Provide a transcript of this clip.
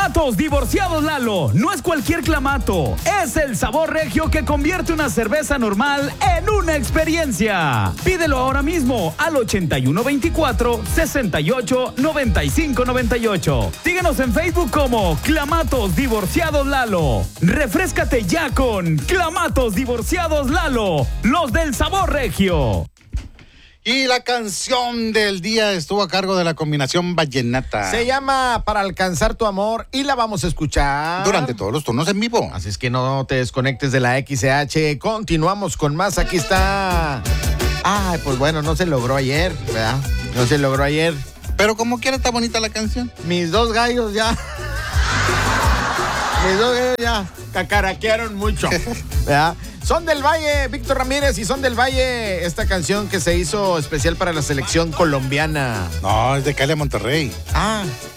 Clamatos Divorciados Lalo. No es cualquier clamato. Es el sabor regio que convierte una cerveza normal en una experiencia. Pídelo ahora mismo al 8124-689598. Síguenos en Facebook como Clamatos Divorciados Lalo. Refréscate ya con Clamatos Divorciados Lalo. Los del sabor regio. Y la canción del día estuvo a cargo de la combinación vallenata. Se llama Para Alcanzar Tu Amor y la vamos a escuchar durante todos los turnos en vivo. Así es que no te desconectes de la XCH. Continuamos con más. Aquí está. Ay, pues bueno, no se logró ayer, ¿verdad? No se logró ayer. Pero como quiera está bonita la canción. Mis dos gallos ya. Mis dos gallos ya cacaraquearon mucho, ¿verdad? Son del Valle, Víctor Ramírez y Son del Valle, esta canción que se hizo especial para la selección colombiana. No, es de Cali a Monterrey. Ah,